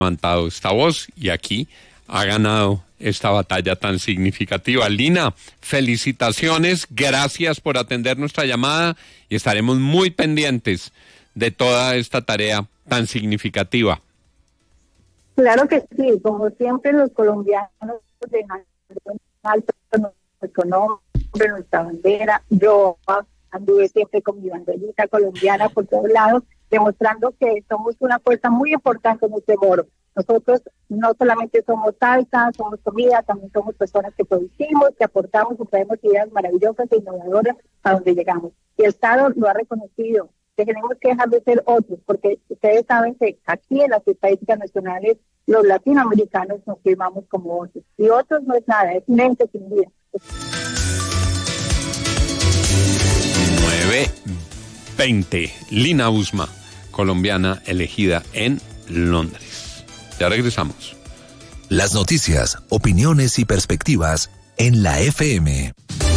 levantado esta voz y aquí ha ganado esta batalla tan significativa. Lina, felicitaciones, gracias por atender nuestra llamada y estaremos muy pendientes de toda esta tarea tan significativa. Claro que sí, como siempre los colombianos dejan en alto nuestro nombre, nuestra bandera. Yo anduve siempre con mi banderita colombiana por todos lados, demostrando que somos una fuerza muy importante en este foro. Nosotros no solamente somos salsa, somos comida, también somos personas que producimos, que aportamos y traemos ideas maravillosas e innovadoras a donde llegamos. Y el Estado lo ha reconocido, que tenemos que dejar de ser otros, porque ustedes saben que aquí en las estadísticas nacionales los latinoamericanos nos firmamos como otros. Y otros no es nada, es un ente sin vida. 9:20. Lina Usma, colombiana elegida en Londres. Ya regresamos. Las noticias, opiniones y perspectivas en la FM.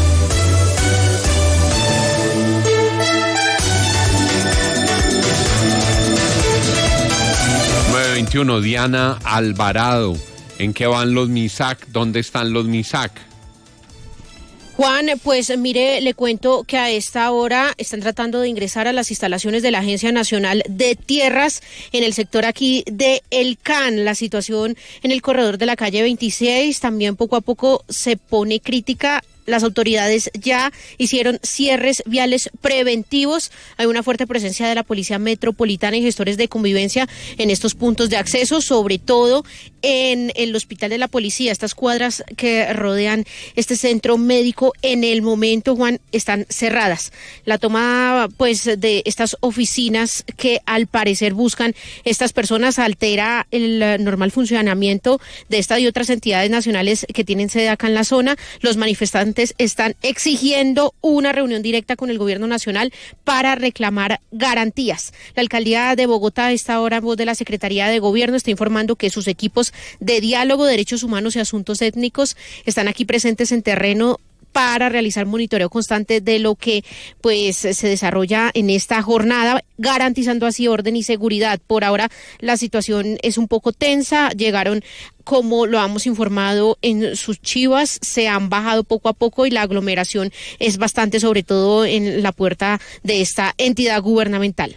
Diana Alvarado, ¿en qué van los MISAC? ¿Dónde están los MISAC? Juan, pues mire, le cuento que a esta hora están tratando de ingresar a las instalaciones de la Agencia Nacional de Tierras en el sector aquí de El Can. La situación en el corredor de la calle 26 también poco a poco se pone crítica. Las autoridades ya hicieron cierres viales preventivos. Hay una fuerte presencia de la Policía Metropolitana y gestores de convivencia en estos puntos de acceso, sobre todo en el Hospital de la Policía. Estas cuadras que rodean este centro médico en el momento, Juan, están cerradas. La toma, pues, de estas oficinas que al parecer buscan estas personas altera el normal funcionamiento de esta y otras entidades nacionales que tienen sede acá en la zona. Los manifestantes están exigiendo una reunión directa con el gobierno nacional para reclamar garantías. La alcaldía de Bogotá, a esta hora, en voz de la Secretaría de Gobierno, está informando que sus equipos de diálogo, derechos humanos y asuntos étnicos están aquí presentes en terreno para realizar monitoreo constante de lo que pues se desarrolla en esta jornada, garantizando así orden y seguridad. Por ahora la situación es un poco tensa. Llegaron, como lo hemos informado en sus chivas, se han bajado poco a poco y la aglomeración es bastante, sobre todo en la puerta de esta entidad gubernamental.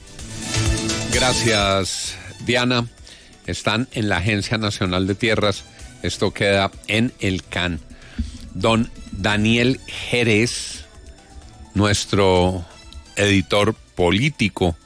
Gracias, Diana. Están en la Agencia Nacional de Tierras. Esto queda en El Can. Don Daniel Jerez, nuestro editor político,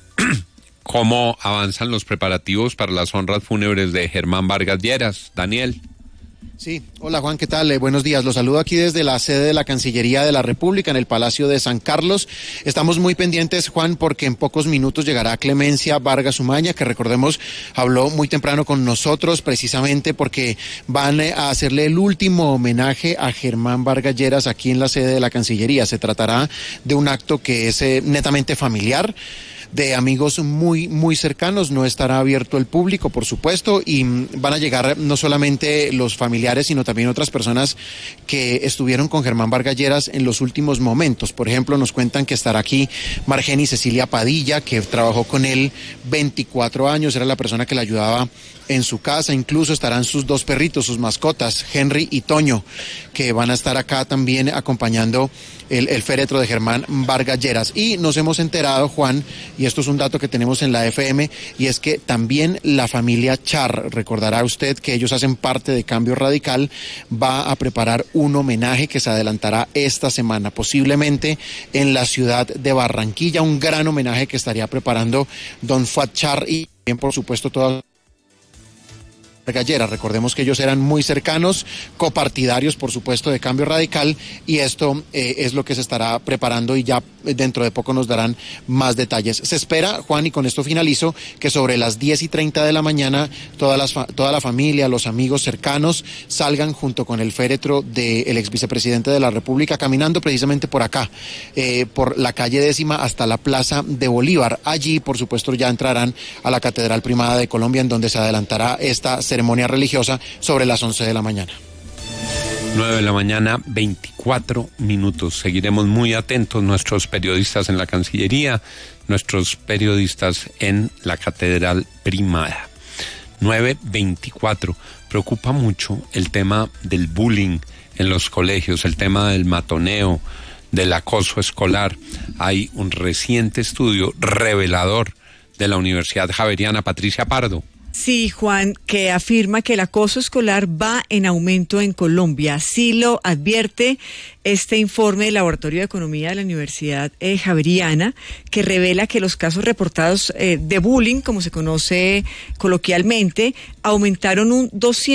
¿cómo avanzan los preparativos para las honras fúnebres de Germán Vargas Lleras? Daniel. Sí, hola Juan, ¿qué tal? Buenos días, los saludo aquí desde la sede de la Cancillería de la República en el Palacio de San Carlos. Estamos muy pendientes, Juan, porque en pocos minutos llegará Clemencia Vargas Umaña, que recordemos habló muy temprano con nosotros precisamente porque van a hacerle el último homenaje a Germán Vargas Lleras aquí en la sede de la Cancillería. Se tratará de un acto que es netamente familiar, de amigos muy, muy cercanos. No estará abierto al público, por supuesto, y van a llegar no solamente los familiares, sino también otras personas que estuvieron con Germán Vargas Lleras en los últimos momentos. Por ejemplo, nos cuentan que estará aquí Margeni Cecilia Padilla, que trabajó con él 24 años, era la persona que le ayudaba en su casa. Incluso estarán sus dos perritos, sus mascotas, Henry y Toño, que van a estar acá también acompañando el féretro de Germán Vargas Lleras. Y nos hemos enterado, Juan, y esto es un dato que tenemos en la FM, y es que también la familia Char, recordará usted que ellos hacen parte de Cambio Radical, va a preparar un homenaje que se adelantará esta semana, posiblemente en la ciudad de Barranquilla, un gran homenaje que estaría preparando don Fuad Char y también, por supuesto, toda Gallera. Recordemos que ellos eran muy cercanos, copartidarios, por supuesto, de Cambio Radical, y esto es lo que se estará preparando y ya dentro de poco nos darán más detalles. Se espera, Juan, y con esto finalizo, que sobre las 10:30 de la mañana toda la familia, los amigos cercanos salgan junto con el féretro del ex vicepresidente de la República caminando precisamente por acá, por la calle 10ª hasta la Plaza de Bolívar. Allí, por supuesto, ya entrarán a la Catedral Primada de Colombia, en donde se adelantará esta ceremonia religiosa sobre las 11 de la mañana. 9:24 a.m. Seguiremos muy atentos, nuestros periodistas en la Cancillería, nuestros periodistas en la Catedral Primada. 9:24. Preocupa mucho el tema del bullying en los colegios, el tema del matoneo, del acoso escolar. Hay un reciente estudio revelador de la Universidad Javeriana. Patricia Pardo. Sí, Juan, que afirma que el acoso escolar va en aumento en Colombia. Así lo advierte este informe del Laboratorio de Economía de la Universidad Javeriana, que revela que los casos reportados de bullying, como se conoce coloquialmente, aumentaron un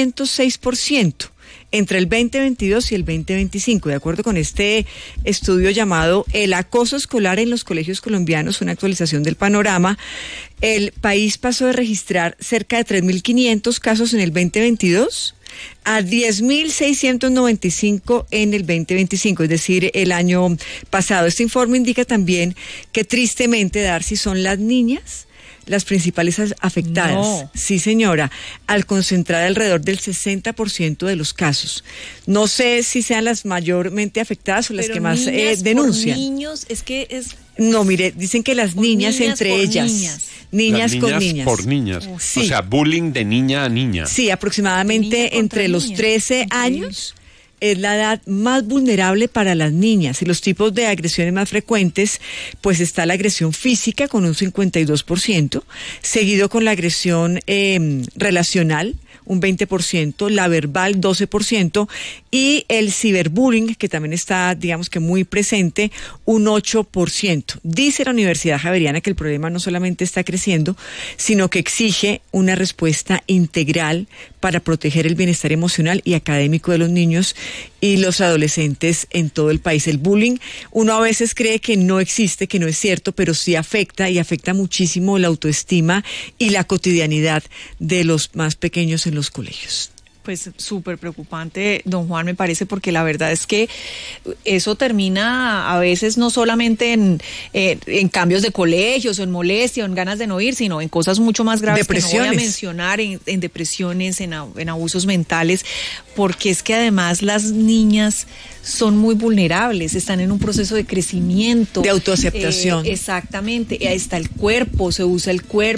206%. Entre el 2022 y el 2025, de acuerdo con este estudio llamado El acoso escolar en los colegios colombianos, una actualización del panorama, el país pasó de registrar cerca de 3.500 casos en el 2022 a 10.695 en el 2025, es decir, el año pasado. Este informe indica también que tristemente, Darcy, son las niñas las principales afectadas. No. Sí, señora, al concentrar alrededor del 60% de los casos. No sé si sean las mayormente afectadas o las que más denuncian. Niños, es que es... No, mire, dicen que las niñas entre ellas. Niñas con niñas. Por niñas. Sí. O sea, bullying de niña a niña. Sí, aproximadamente entre los 13 años. Es la edad más vulnerable para las niñas, y los tipos de agresiones más frecuentes, pues está la agresión física con un 52%, seguido con la agresión relacional, un 20%, la verbal 12% y el ciberbullying, que también está, digamos que muy presente, un 8%. Dice la Universidad Javeriana que el problema no solamente está creciendo, sino que exige una respuesta integral para proteger el bienestar emocional y académico de los niños y los adolescentes en todo el país. El bullying, uno a veces cree que no existe, que no es cierto, pero sí afecta, y afecta muchísimo la autoestima y la cotidianidad de los más pequeños en los colegios. Pues súper preocupante, don Juan, me parece, porque la verdad es que eso termina a veces no solamente en cambios de colegios o en molestia o en ganas de no ir, sino en cosas mucho más graves que no voy a mencionar, en depresiones, en abusos mentales, porque es que además las niñas son muy vulnerables, están en un proceso de crecimiento, de autoaceptación. Exactamente, ahí está el cuerpo, se usa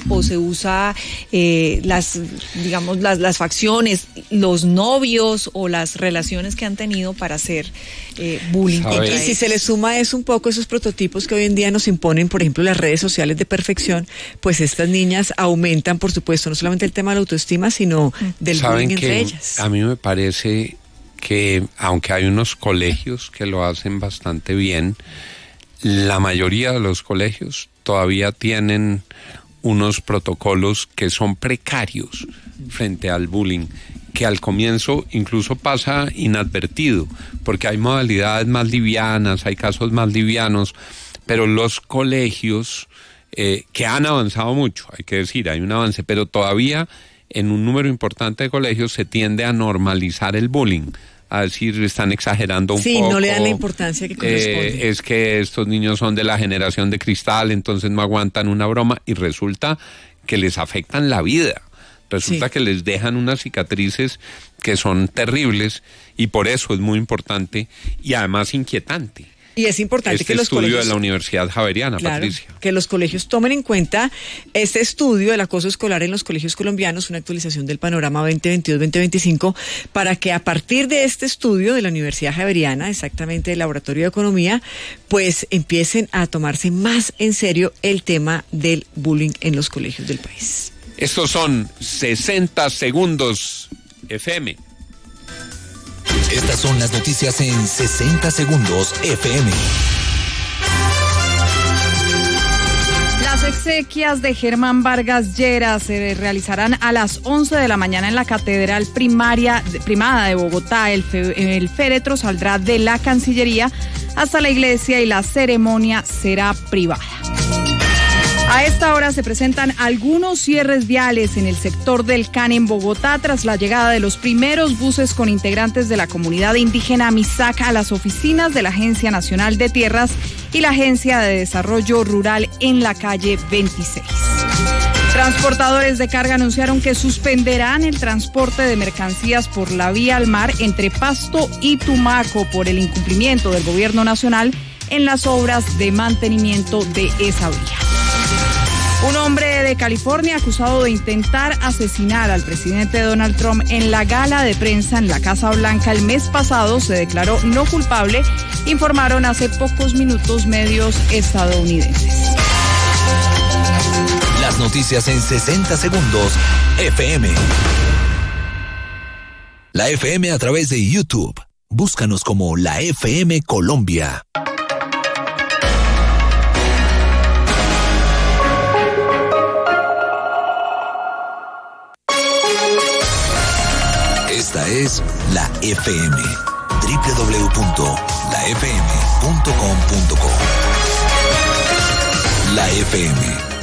las facciones, los novios o las relaciones que han tenido para hacer bullying. Y si se le suma a eso un poco esos prototipos que hoy en día nos imponen, por ejemplo, las redes sociales de perfección, pues estas niñas aumentan, por supuesto, no solamente el tema de la autoestima, sino del bullying entre ellas. A mí me parece que, aunque hay unos colegios que lo hacen bastante bien, la mayoría de los colegios todavía tienen unos protocolos que son precarios frente al bullying, que al comienzo incluso pasa inadvertido, porque hay modalidades más livianas, hay casos más livianos, pero los colegios que han avanzado mucho, hay que decir, hay un avance, pero todavía en un número importante de colegios se tiende a normalizar el bullying, a decir, están exagerando un poco. Sí, no le dan la importancia que corresponde. Es que estos niños son de la generación de cristal, entonces no aguantan una broma, y resulta que les afectan la vida. Resulta que les dejan unas cicatrices que son terribles, y por eso es muy importante y además inquietante. Y es importante que los estudio colegios, de la Universidad Javeriana, claro, Patricia, que los colegios tomen en cuenta este estudio del acoso escolar en los colegios colombianos, una actualización del panorama 2022-2025, para que a partir de este estudio de la Universidad Javeriana, exactamente del Laboratorio de Economía, pues empiecen a tomarse más en serio el tema del bullying en los colegios del país. Estos son 60 segundos FM. Estas son las noticias en 60 segundos FM. Las exequias de Germán Vargas Lleras se realizarán a las 11 de la mañana en la Catedral Primada de Bogotá. El féretro saldrá de la Cancillería hasta la iglesia y la ceremonia será privada. A esta hora se presentan algunos cierres viales en el sector del CAN en Bogotá tras la llegada de los primeros buses con integrantes de la comunidad indígena Misak a las oficinas de la Agencia Nacional de Tierras y la Agencia de Desarrollo Rural en la calle 26. Transportadores de carga anunciaron que suspenderán el transporte de mercancías por la vía al mar entre Pasto y Tumaco por el incumplimiento del gobierno nacional en las obras de mantenimiento de esa vía. Un hombre de California acusado de intentar asesinar al presidente Donald Trump en la gala de prensa en la Casa Blanca el mes pasado se declaró no culpable, informaron hace pocos minutos medios estadounidenses. Las noticias en 60 segundos, FM. La FM a través de YouTube. Búscanos como La FM Colombia. Esta es La FM. www.lafm.com.co. La FM.